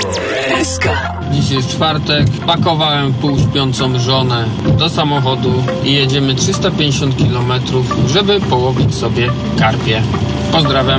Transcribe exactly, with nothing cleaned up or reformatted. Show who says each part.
Speaker 1: Dziś jest czwartek, pakowałem półśpiącą żonę do samochodu i jedziemy trzysta pięćdziesiąt kilometrów, żeby połowić sobie karpie. Pozdrawiam.